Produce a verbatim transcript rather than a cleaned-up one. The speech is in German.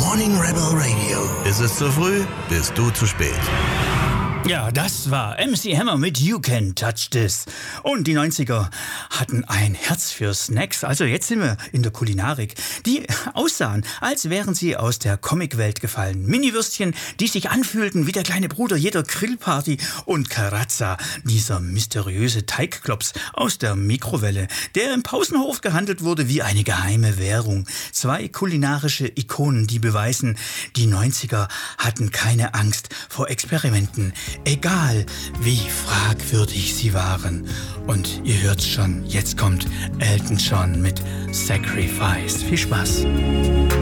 Morning Rebel Radio. Ist es zu früh? Bist du zu spät? Ja, das war M C Hammer mit You Can Touch This. Und die neunziger hatten ein Herz für Snacks. Also jetzt sind wir in der Kulinarik, die aussahen, als wären sie aus der Comicwelt gefallen. Mini-Würstchen, die sich anfühlten wie der kleine Bruder jeder Grillparty. Und Carazza, dieser mysteriöse Teigklops aus der Mikrowelle, der im Pausenhof gehandelt wurde wie eine geheime Währung. Zwei kulinarische Ikonen, die beweisen, die neunziger hatten keine Angst vor Experimenten. Egal, wie fragwürdig sie waren. Und ihr hört's schon, jetzt kommt Elton John mit Sacrifice. Viel Spaß.